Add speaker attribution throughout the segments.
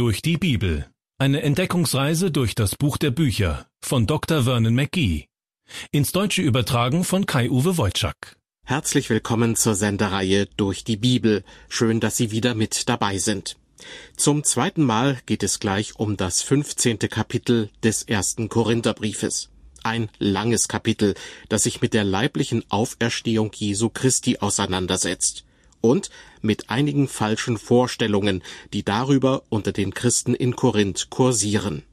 Speaker 1: durch die Bibel. Eine Entdeckungsreise durch das Buch der Bücher von Dr. Vernon McGee. Ins Deutsche übertragen von Kai-Uwe Wojczak.
Speaker 2: Herzlich willkommen zur Sendereihe Durch die Bibel. Schön, dass Sie wieder mit dabei sind. Zum zweiten Mal geht es gleich um das 15. Kapitel des 1. Korintherbriefes. Ein langes Kapitel, das sich mit der leiblichen Auferstehung Jesu Christi auseinandersetzt. Und mit einigen falschen Vorstellungen, die darüber unter den Christen in Korinth kursieren.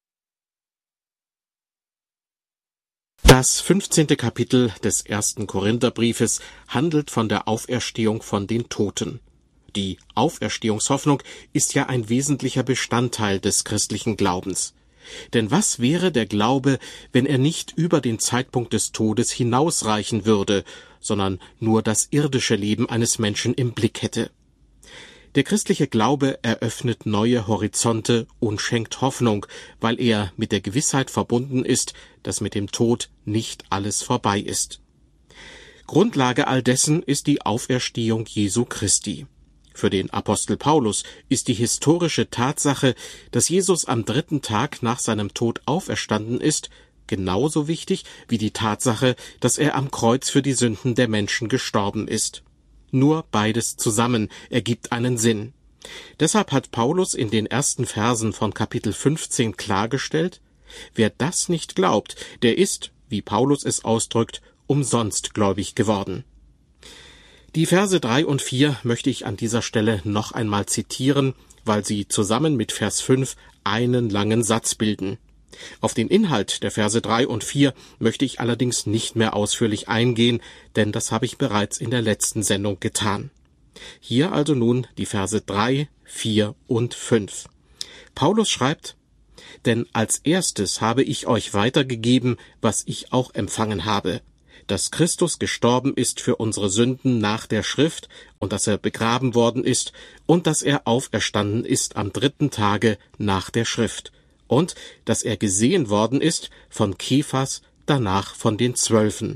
Speaker 2: Das 15. Kapitel des 1. Korintherbriefes handelt von der Auferstehung von den Toten. Die Auferstehungshoffnung ist ja ein wesentlicher Bestandteil des christlichen Glaubens. Denn was wäre der Glaube, wenn er nicht über den Zeitpunkt des Todes hinausreichen würde, sondern nur das irdische Leben eines Menschen im Blick hätte? Der christliche Glaube eröffnet neue Horizonte und schenkt Hoffnung, weil er mit der Gewissheit verbunden ist, dass mit dem Tod nicht alles vorbei ist. Grundlage all dessen ist die Auferstehung Jesu Christi. Für den Apostel Paulus ist die historische Tatsache, dass Jesus am 3. Tag nach seinem Tod auferstanden ist, genauso wichtig wie die Tatsache, dass er am Kreuz für die Sünden der Menschen gestorben ist. Nur beides zusammen ergibt einen Sinn. Deshalb hat Paulus in den ersten Versen von Kapitel 15 klargestellt: Wer das nicht glaubt, der ist, wie Paulus es ausdrückt, umsonst gläubig geworden. Die Verse 3 und 4 möchte ich an dieser Stelle noch einmal zitieren, weil sie zusammen mit Vers 5 einen langen Satz bilden. Auf den Inhalt der Verse 3 und 4 möchte ich allerdings nicht mehr ausführlich eingehen, denn das habe ich bereits in der letzten Sendung getan. Hier also nun die Verse 3, 4 und 5. Paulus schreibt: Denn als erstes habe ich euch weitergegeben, was ich auch empfangen habe, dass Christus gestorben ist für unsere Sünden nach der Schrift und dass er begraben worden ist und dass er auferstanden ist am 3. Tage nach der Schrift und dass er gesehen worden ist von Kephas, danach von den 12.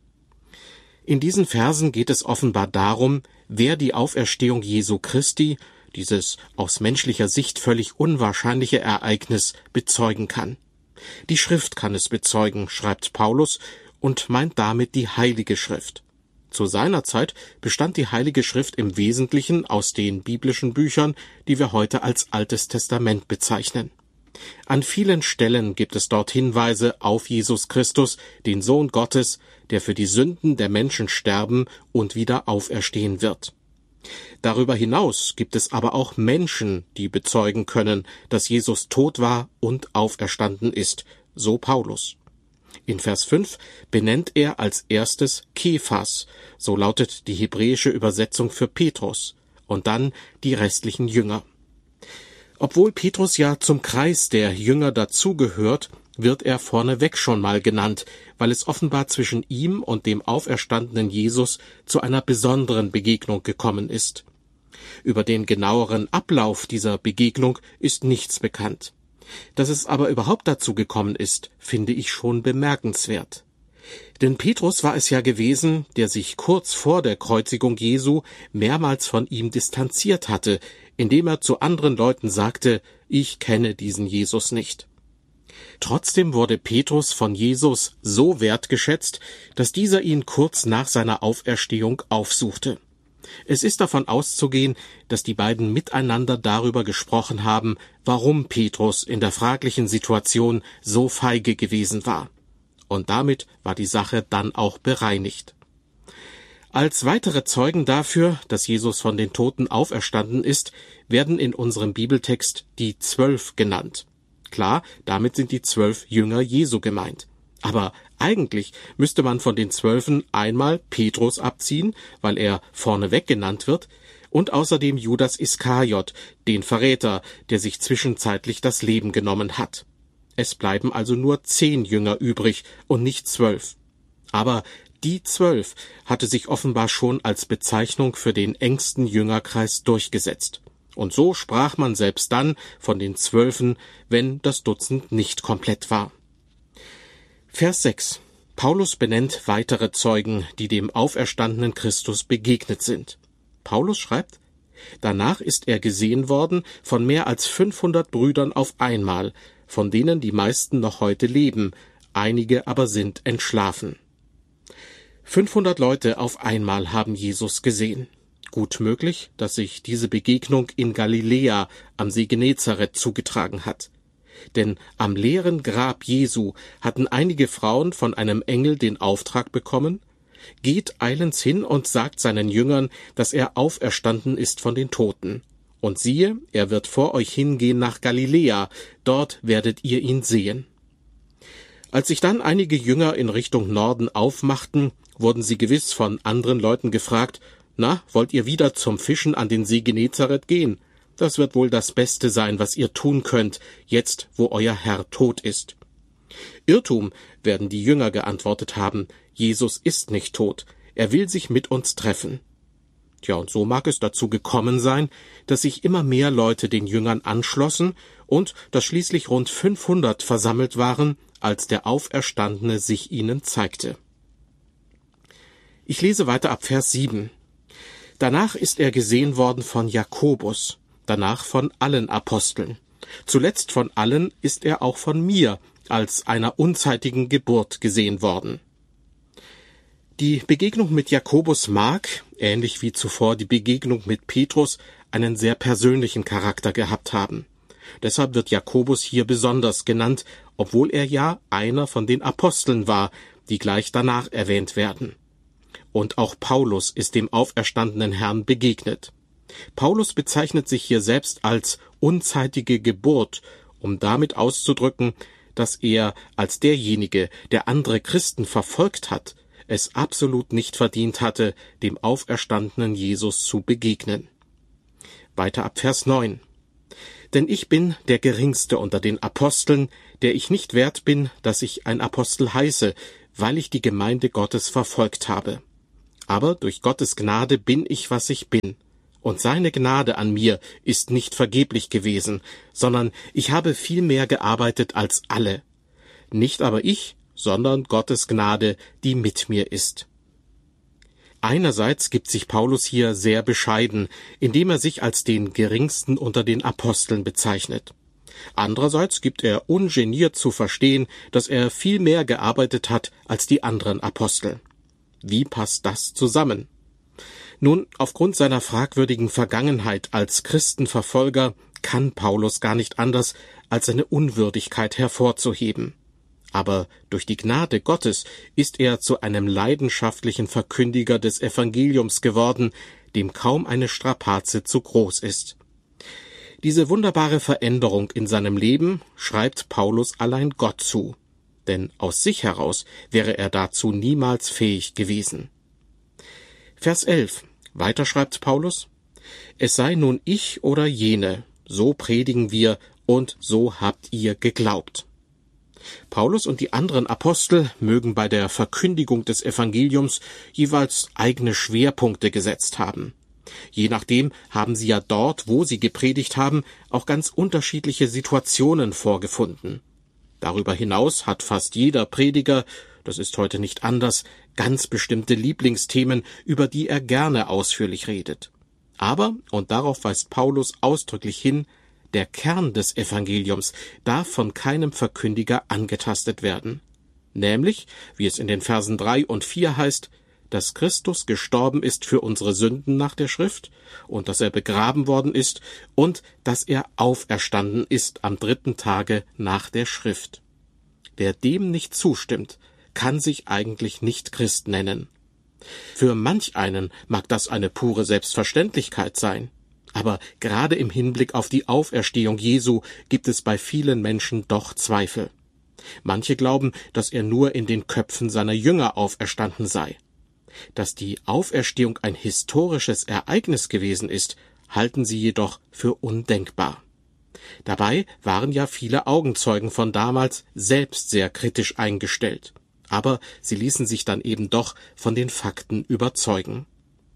Speaker 2: In diesen Versen geht es offenbar darum, wer die Auferstehung Jesu Christi, dieses aus menschlicher Sicht völlig unwahrscheinliche Ereignis, bezeugen kann. Die Schrift kann es bezeugen, schreibt Paulus, und meint damit die Heilige Schrift. Zu seiner Zeit bestand die Heilige Schrift im Wesentlichen aus den biblischen Büchern, die wir heute als Altes Testament bezeichnen. An vielen Stellen gibt es dort Hinweise auf Jesus Christus, den Sohn Gottes, der für die Sünden der Menschen sterben und wieder auferstehen wird. Darüber hinaus gibt es aber auch Menschen, die bezeugen können, dass Jesus tot war und auferstanden ist, so Paulus. In Vers 5 benennt er als erstes Kephas, so lautet die hebräische Übersetzung für Petrus, und dann die restlichen Jünger. Obwohl Petrus ja zum Kreis der Jünger dazugehört, wird er vorneweg schon mal genannt, weil es offenbar zwischen ihm und dem auferstandenen Jesus zu einer besonderen Begegnung gekommen ist. Über den genaueren Ablauf dieser Begegnung ist nichts bekannt. Dass es aber überhaupt dazu gekommen ist, finde ich schon bemerkenswert. Denn Petrus war es ja gewesen, der sich kurz vor der Kreuzigung Jesu mehrmals von ihm distanziert hatte, indem er zu anderen Leuten sagte: Ich kenne diesen Jesus nicht. Trotzdem wurde Petrus von Jesus so wertgeschätzt, dass dieser ihn kurz nach seiner Auferstehung aufsuchte. Es ist davon auszugehen, dass die beiden miteinander darüber gesprochen haben, warum Petrus in der fraglichen Situation so feige gewesen war. Und damit war die Sache dann auch bereinigt. Als weitere Zeugen dafür, dass Jesus von den Toten auferstanden ist, werden in unserem Bibeltext die 12 genannt. Klar, damit sind die 12 Jünger Jesu gemeint. Aber eigentlich müsste man von den 12 einmal Petrus abziehen, weil er vorneweg genannt wird, und außerdem Judas Iskariot, den Verräter, der sich zwischenzeitlich das Leben genommen hat. Es bleiben also nur 10 Jünger übrig und nicht 12. Aber die 12 hatte sich offenbar schon als Bezeichnung für den engsten Jüngerkreis durchgesetzt. Und so sprach man selbst dann von den 12, wenn das Dutzend nicht komplett war. Vers 6. Paulus benennt weitere Zeugen, die dem auferstandenen Christus begegnet sind. Paulus schreibt: Danach ist er gesehen worden von mehr als 500 Brüdern auf einmal, von denen die meisten noch heute leben, einige aber sind entschlafen. 500 Leute auf einmal haben Jesus gesehen. Gut möglich, dass sich diese Begegnung in Galiläa am See Genezareth zugetragen hat. Denn am leeren Grab Jesu hatten einige Frauen von einem Engel den Auftrag bekommen: Geht eilends hin und sagt seinen Jüngern, dass er auferstanden ist von den Toten. Und siehe, er wird vor euch hingehen nach Galiläa, dort werdet ihr ihn sehen. Als sich dann einige Jünger in Richtung Norden aufmachten, wurden sie gewiss von anderen Leuten gefragt: Na, wollt ihr wieder zum Fischen an den See Genezareth gehen? Das wird wohl das Beste sein, was ihr tun könnt, jetzt wo euer Herr tot ist. Irrtum, werden die Jünger geantwortet haben. Jesus ist nicht tot, er will sich mit uns treffen. Tja, und so mag es dazu gekommen sein, dass sich immer mehr Leute den Jüngern anschlossen und dass schließlich rund 500 versammelt waren, als der Auferstandene sich ihnen zeigte. Ich lese weiter ab Vers 7. Danach ist er gesehen worden von Jakobus, danach von allen Aposteln. Zuletzt von allen ist er auch von mir als einer unzeitigen Geburt gesehen worden. Die Begegnung mit Jakobus mag, ähnlich wie zuvor die Begegnung mit Petrus, einen sehr persönlichen Charakter gehabt haben. Deshalb wird Jakobus hier besonders genannt, obwohl er ja einer von den Aposteln war, die gleich danach erwähnt werden. Und auch Paulus ist dem auferstandenen Herrn begegnet. Paulus bezeichnet sich hier selbst als unzeitige Geburt, um damit auszudrücken, dass er als derjenige, der andere Christen verfolgt hat, es absolut nicht verdient hatte, dem auferstandenen Jesus zu begegnen. Weiter ab Vers 9. Denn ich bin der Geringste unter den Aposteln, der ich nicht wert bin, dass ich ein Apostel heiße, weil ich die Gemeinde Gottes verfolgt habe. Aber durch Gottes Gnade bin ich, was ich bin. Und seine Gnade an mir ist nicht vergeblich gewesen, sondern ich habe viel mehr gearbeitet als alle. Nicht aber ich, sondern Gottes Gnade, die mit mir ist. Einerseits gibt sich Paulus hier sehr bescheiden, indem er sich als den Geringsten unter den Aposteln bezeichnet. Andererseits gibt er ungeniert zu verstehen, dass er viel mehr gearbeitet hat als die anderen Apostel. Wie passt das zusammen? Nun, aufgrund seiner fragwürdigen Vergangenheit als Christenverfolger kann Paulus gar nicht anders, als seine Unwürdigkeit hervorzuheben. Aber durch die Gnade Gottes ist er zu einem leidenschaftlichen Verkündiger des Evangeliums geworden, dem kaum eine Strapaze zu groß ist. Diese wunderbare Veränderung in seinem Leben schreibt Paulus allein Gott zu, denn aus sich heraus wäre er dazu niemals fähig gewesen. Vers 11. Weiter schreibt Paulus: Es sei nun ich oder jene, so predigen wir und so habt ihr geglaubt. Paulus und die anderen Apostel mögen bei der Verkündigung des Evangeliums jeweils eigene Schwerpunkte gesetzt haben. Je nachdem haben sie ja dort, wo sie gepredigt haben, auch ganz unterschiedliche Situationen vorgefunden. Darüber hinaus hat fast jeder Prediger, das ist heute nicht anders, ganz bestimmte Lieblingsthemen, über die er gerne ausführlich redet. Aber, und darauf weist Paulus ausdrücklich hin, der Kern des Evangeliums darf von keinem Verkündiger angetastet werden. Nämlich, wie es in den Versen 3 und 4 heißt, dass Christus gestorben ist für unsere Sünden nach der Schrift und dass er begraben worden ist und dass er auferstanden ist am 3. Tage nach der Schrift. Wer dem nicht zustimmt, kann sich eigentlich nicht Christ nennen. Für manch einen mag das eine pure Selbstverständlichkeit sein, aber gerade im Hinblick auf die Auferstehung Jesu gibt es bei vielen Menschen doch Zweifel. Manche glauben, dass er nur in den Köpfen seiner Jünger auferstanden sei. Dass die Auferstehung ein historisches Ereignis gewesen ist, halten sie jedoch für undenkbar. Dabei waren ja viele Augenzeugen von damals selbst sehr kritisch eingestellt. Aber sie ließen sich dann eben doch von den Fakten überzeugen.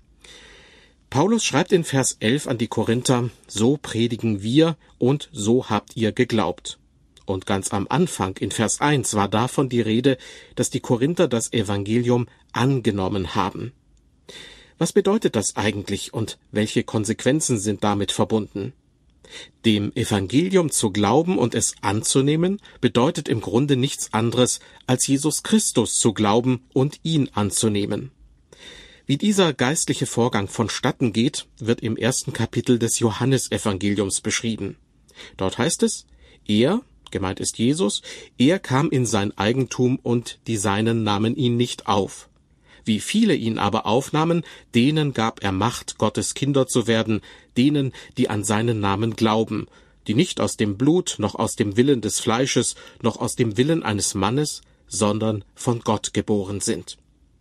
Speaker 2: Paulus schreibt in Vers 11 an die Korinther: So predigen wir und so habt ihr geglaubt. Und ganz am Anfang in Vers 1 war davon die Rede, dass die Korinther das Evangelium angenommen haben. Was bedeutet das eigentlich und welche Konsequenzen sind damit verbunden? Dem Evangelium zu glauben und es anzunehmen, bedeutet im Grunde nichts anderes, als Jesus Christus zu glauben und ihn anzunehmen. Wie dieser geistliche Vorgang vonstatten geht, wird im 1. Kapitel des Johannesevangeliums beschrieben. Dort heißt es, er, gemeint ist Jesus, er kam in sein Eigentum und die Seinen nahmen ihn nicht auf. Wie viele ihn aber aufnahmen, denen gab er Macht, Gottes Kinder zu werden, denen, die an seinen Namen glauben, die nicht aus dem Blut, noch aus dem Willen des Fleisches, noch aus dem Willen eines Mannes, sondern von Gott geboren sind.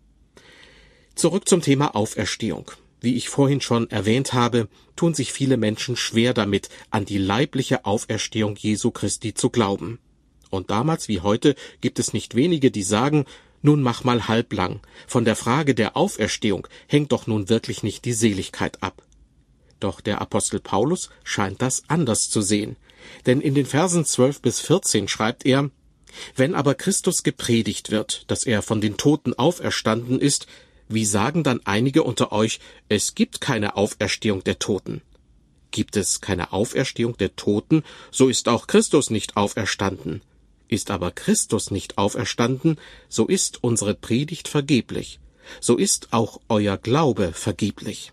Speaker 2: Zurück zum Thema Auferstehung. Wie ich vorhin schon erwähnt habe, tun sich viele Menschen schwer damit, an die leibliche Auferstehung Jesu Christi zu glauben. Und damals wie heute gibt es nicht wenige, die sagen, nun mach mal halblang, von der Frage der Auferstehung hängt doch nun wirklich nicht die Seligkeit ab. Doch der Apostel Paulus scheint das anders zu sehen, denn in den Versen 12 bis 14 schreibt er, wenn aber Christus gepredigt wird, dass er von den Toten auferstanden ist, wie sagen dann einige unter euch, es gibt keine Auferstehung der Toten? Gibt es keine Auferstehung der Toten, so ist auch Christus nicht auferstanden. Ist aber Christus nicht auferstanden, so ist unsere Predigt vergeblich, so ist auch euer Glaube vergeblich.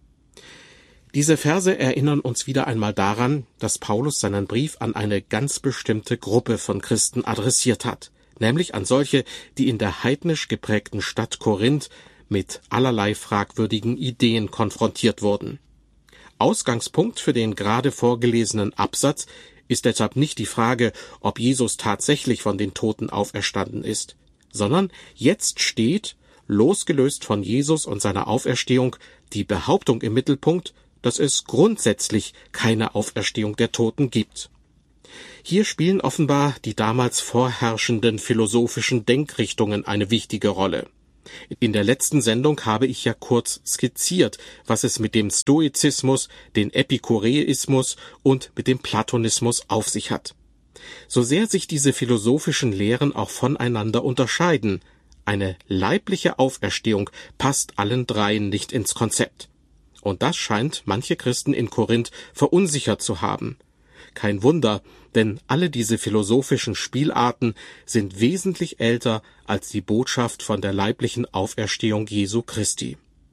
Speaker 2: Diese Verse erinnern uns wieder einmal daran, dass Paulus seinen Brief an eine ganz bestimmte Gruppe von Christen adressiert hat, nämlich an solche, die in der heidnisch geprägten Stadt Korinth mit allerlei fragwürdigen Ideen konfrontiert wurden. Ausgangspunkt für den gerade vorgelesenen Absatz ist deshalb nicht die Frage, ob Jesus tatsächlich von den Toten auferstanden ist, sondern jetzt steht, losgelöst von Jesus und seiner Auferstehung, die Behauptung im Mittelpunkt, dass es grundsätzlich keine Auferstehung der Toten gibt. Hier spielen offenbar die damals vorherrschenden philosophischen Denkrichtungen eine wichtige Rolle. In der letzten Sendung habe ich ja kurz skizziert, was es mit dem Stoizismus, dem Epikureismus und mit dem Platonismus auf sich hat. So sehr sich diese philosophischen Lehren auch voneinander unterscheiden, eine leibliche Auferstehung passt allen dreien nicht ins Konzept. Und das scheint manche Christen in Korinth verunsichert zu haben. Kein Wunder, denn alle diese philosophischen Spielarten sind wesentlich älter als die Botschaft von der leiblichen Auferstehung Jesu Christi.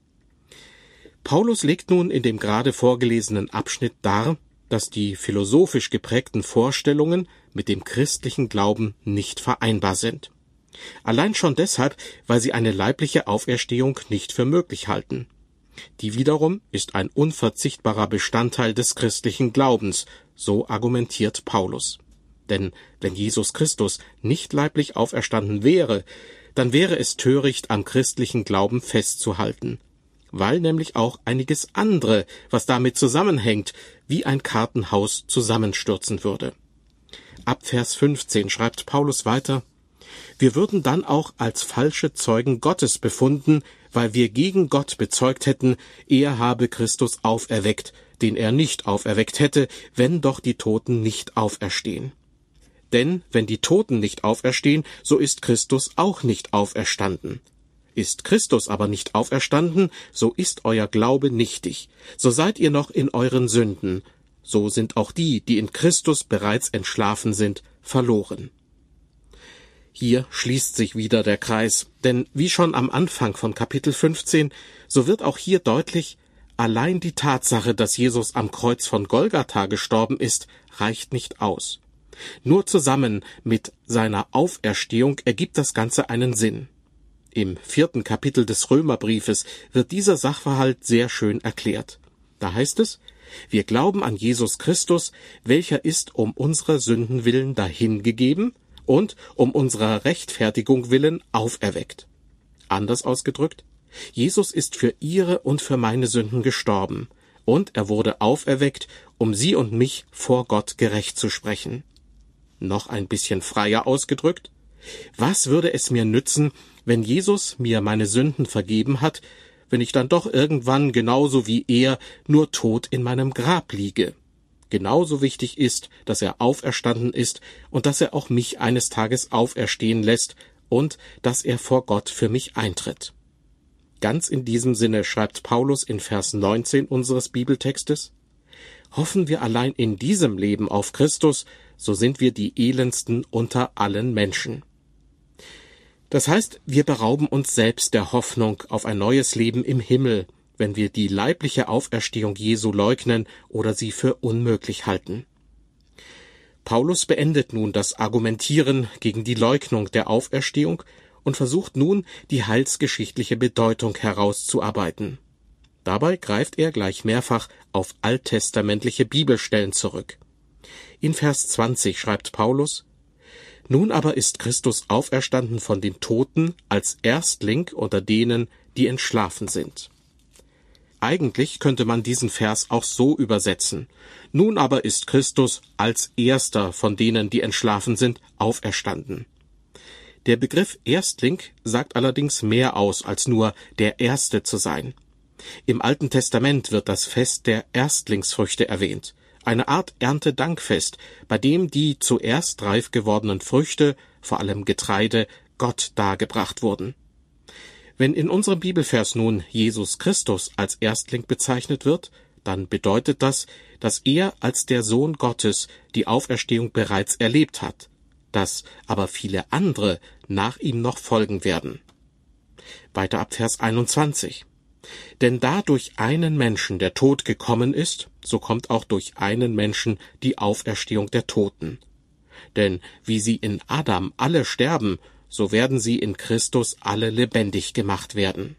Speaker 2: Paulus legt nun in dem gerade vorgelesenen Abschnitt dar, dass die philosophisch geprägten Vorstellungen mit dem christlichen Glauben nicht vereinbar sind. Allein schon deshalb, weil sie eine leibliche Auferstehung nicht für möglich halten. Die wiederum ist ein unverzichtbarer Bestandteil des christlichen Glaubens, so argumentiert Paulus. Denn wenn Jesus Christus nicht leiblich auferstanden wäre, dann wäre es töricht, am christlichen Glauben festzuhalten, weil nämlich auch einiges andere, was damit zusammenhängt, wie ein Kartenhaus zusammenstürzen würde. Ab Vers 15 schreibt Paulus weiter, wir würden dann auch als falsche Zeugen Gottes befunden, weil wir gegen Gott bezeugt hätten, er habe Christus auferweckt, den er nicht auferweckt hätte, wenn doch die Toten nicht auferstehen. Denn wenn die Toten nicht auferstehen, so ist Christus auch nicht auferstanden. Ist Christus aber nicht auferstanden, so ist euer Glaube nichtig, so seid ihr noch in euren Sünden, so sind auch die, die in Christus bereits entschlafen sind, verloren. Hier schließt sich wieder der Kreis, denn wie schon am Anfang von Kapitel 15, so wird auch hier deutlich, allein die Tatsache, dass Jesus am Kreuz von Golgatha gestorben ist, reicht nicht aus. Nur zusammen mit seiner Auferstehung ergibt das Ganze einen Sinn. Im 4. Kapitel des Römerbriefes wird dieser Sachverhalt sehr schön erklärt. Da heißt es, wir glauben an Jesus Christus, welcher ist um unserer Sünden willen dahingegeben und um unserer Rechtfertigung willen auferweckt. Anders ausgedrückt, Jesus ist für ihre und für meine Sünden gestorben, und er wurde auferweckt, um sie und mich vor Gott gerecht zu sprechen. Noch ein bisschen freier ausgedrückt, was würde es mir nützen, wenn Jesus mir meine Sünden vergeben hat, wenn ich dann doch irgendwann genauso wie er nur tot in meinem Grab liege? Genauso wichtig ist, dass er auferstanden ist und dass er auch mich eines Tages auferstehen lässt und dass er vor Gott für mich eintritt. Ganz in diesem Sinne schreibt Paulus in Vers 19 unseres Bibeltextes: Hoffen wir allein in diesem Leben auf Christus, so sind wir die elendsten unter allen Menschen. Das heißt, wir berauben uns selbst der Hoffnung auf ein neues Leben im Himmel, wenn wir die leibliche Auferstehung Jesu leugnen oder sie für unmöglich halten. Paulus beendet nun das Argumentieren gegen die Leugnung der Auferstehung und versucht nun, die heilsgeschichtliche Bedeutung herauszuarbeiten. Dabei greift er gleich mehrfach auf alttestamentliche Bibelstellen zurück. In Vers 20 schreibt Paulus: Nun aber ist Christus auferstanden von den Toten als Erstling unter denen, die entschlafen sind. Eigentlich könnte man diesen Vers auch so übersetzen: Nun aber ist Christus als Erster von denen, die entschlafen sind, auferstanden. Der Begriff Erstling sagt allerdings mehr aus, als nur der Erste zu sein. Im Alten Testament wird das Fest der Erstlingsfrüchte erwähnt, eine Art Erntedankfest, bei dem die zuerst reif gewordenen Früchte, vor allem Getreide, Gott dargebracht wurden. Wenn in unserem Bibelvers nun Jesus Christus als Erstling bezeichnet wird, dann bedeutet das, dass er als der Sohn Gottes die Auferstehung bereits erlebt hat, dass aber viele andere nach ihm noch folgen werden. Weiter ab Vers 21. Denn da durch einen Menschen der Tod gekommen ist, so kommt auch durch einen Menschen die Auferstehung der Toten. Denn wie sie in Adam alle sterben, so werden sie in Christus alle lebendig gemacht werden.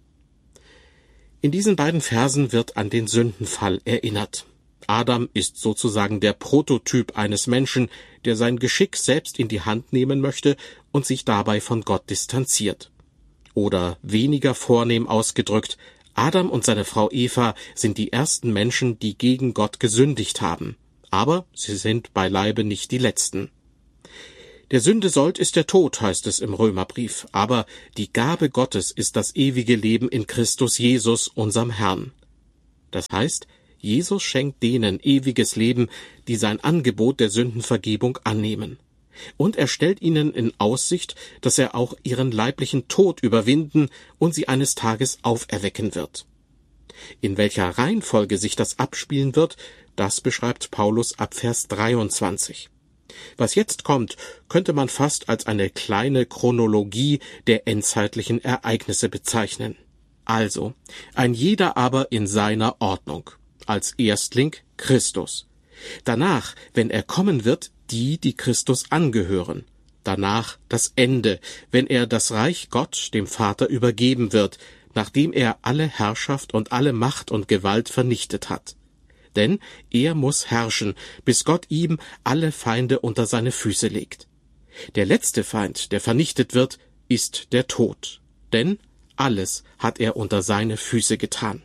Speaker 2: In diesen beiden Versen wird an den Sündenfall erinnert. Adam ist sozusagen der Prototyp eines Menschen, der sein Geschick selbst in die Hand nehmen möchte und sich dabei von Gott distanziert. Oder weniger vornehm ausgedrückt: Adam und seine Frau Eva sind die ersten Menschen, die gegen Gott gesündigt haben. Aber sie sind beileibe nicht die letzten. Der Sünde Sold ist der Tod, heißt es im Römerbrief, aber die Gabe Gottes ist das ewige Leben in Christus Jesus, unserem Herrn. Das heißt, Jesus schenkt denen ewiges Leben, die sein Angebot der Sündenvergebung annehmen. Und er stellt ihnen in Aussicht, dass er auch ihren leiblichen Tod überwinden und sie eines Tages auferwecken wird. In welcher Reihenfolge sich das abspielen wird, das beschreibt Paulus ab Vers 23. Was jetzt kommt, könnte man fast als eine kleine Chronologie der endzeitlichen Ereignisse bezeichnen. Also, ein jeder aber in seiner Ordnung. Als Erstling Christus. Danach, wenn er kommen wird, die Christus angehören. Danach das Ende, wenn er das Reich Gott, dem Vater, übergeben wird, nachdem er alle Herrschaft und alle Macht und Gewalt vernichtet hat. Denn er muss herrschen, bis Gott ihm alle Feinde unter seine Füße legt. Der letzte Feind, der vernichtet wird, ist der Tod. Denn alles hat er unter seine Füße getan.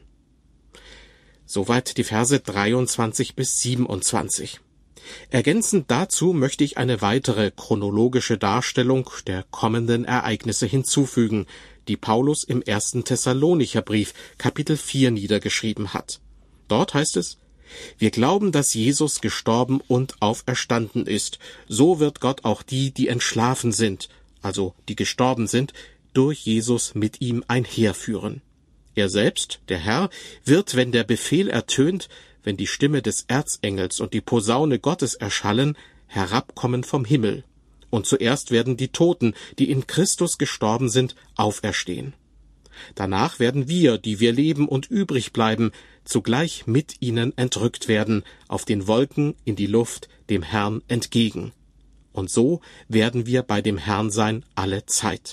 Speaker 2: Soweit die Verse 23 bis 27. Ergänzend dazu möchte ich eine weitere chronologische Darstellung der kommenden Ereignisse hinzufügen, die Paulus im 1. Thessalonicher Brief, Kapitel 4 niedergeschrieben hat. Dort heißt es: Wir glauben, dass Jesus gestorben und auferstanden ist. So wird Gott auch die entschlafen sind, also die gestorben sind, durch Jesus mit ihm einherführen. Er selbst, der Herr, wird, wenn der Befehl ertönt, wenn die Stimme des Erzengels und die Posaune Gottes erschallen, herabkommen vom Himmel. Und zuerst werden die Toten, die in Christus gestorben sind, auferstehen. Danach werden wir, die wir leben und übrig bleiben, zugleich mit ihnen entrückt werden, auf den Wolken in die Luft, dem Herrn entgegen. Und so werden wir bei dem Herrn sein alle Zeit.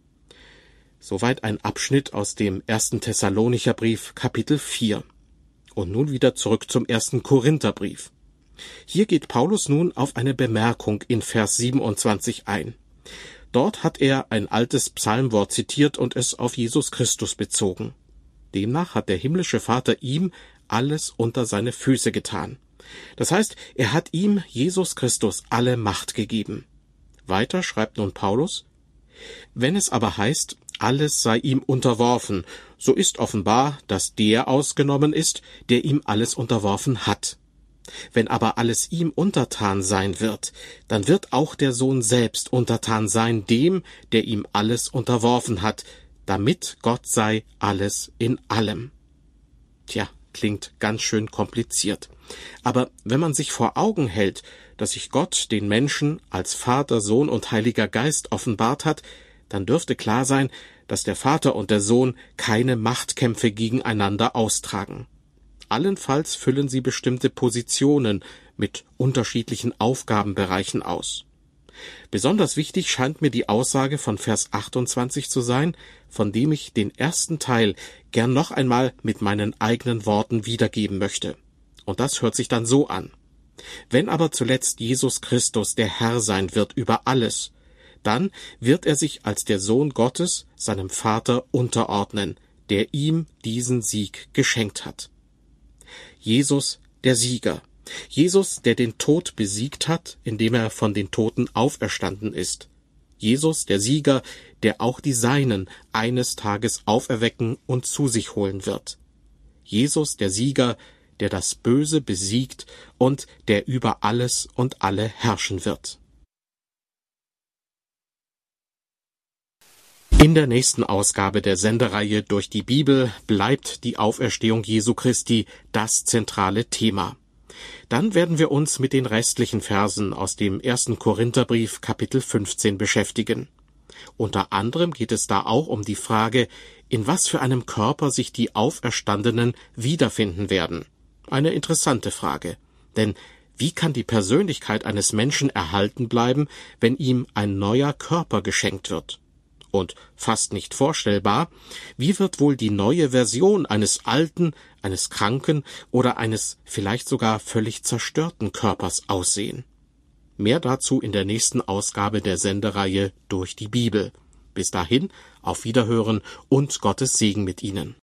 Speaker 2: Soweit ein Abschnitt aus dem 1. Thessalonicher Brief, Kapitel 4. Und nun wieder zurück zum 1. Korintherbrief. Hier geht Paulus nun auf eine Bemerkung in Vers 27 ein. Dort hat er ein altes Psalmwort zitiert und es auf Jesus Christus bezogen. Demnach hat der himmlische Vater ihm alles unter seine Füße getan. Das heißt, er hat ihm, Jesus Christus, alle Macht gegeben. Weiter schreibt nun Paulus: Wenn es aber heißt, alles sei ihm unterworfen, so ist offenbar, dass der ausgenommen ist, der ihm alles unterworfen hat. Wenn aber alles ihm untertan sein wird, dann wird auch der Sohn selbst untertan sein dem, der ihm alles unterworfen hat, damit Gott sei alles in allem. Tja, klingt ganz schön kompliziert. Aber wenn man sich vor Augen hält, dass sich Gott den Menschen als Vater, Sohn und Heiliger Geist offenbart hat, dann dürfte klar sein, dass der Vater und der Sohn keine Machtkämpfe gegeneinander austragen. Allenfalls füllen sie bestimmte Positionen mit unterschiedlichen Aufgabenbereichen aus. Besonders wichtig scheint mir die Aussage von Vers 28 zu sein, von dem ich den ersten Teil gern noch einmal mit meinen eigenen Worten wiedergeben möchte. Und das hört sich dann so an: Wenn aber zuletzt Jesus Christus der Herr sein wird über alles, dann wird er sich als der Sohn Gottes seinem Vater unterordnen, der ihm diesen Sieg geschenkt hat. Jesus, der Sieger. Jesus, der den Tod besiegt hat, indem er von den Toten auferstanden ist. Jesus, der Sieger, der auch die Seinen eines Tages auferwecken und zu sich holen wird. Jesus, der Sieger, der das Böse besiegt und der über alles und alle herrschen wird. In der nächsten Ausgabe der Sendereihe Durch die Bibel bleibt die Auferstehung Jesu Christi das zentrale Thema. Dann werden wir uns mit den restlichen Versen aus dem 1. Korintherbrief Kapitel 15 beschäftigen. Unter anderem geht es da auch um die Frage, in was für einem Körper sich die Auferstandenen wiederfinden werden. Eine interessante Frage, denn wie kann die Persönlichkeit eines Menschen erhalten bleiben, wenn ihm ein neuer Körper geschenkt wird? Und fast nicht vorstellbar, wie wird wohl die neue Version eines alten, eines kranken oder eines vielleicht sogar völlig zerstörten Körpers aussehen? Mehr dazu in der nächsten Ausgabe der Sendereihe Durch die Bibel. Bis dahin, auf Wiederhören und Gottes Segen mit Ihnen.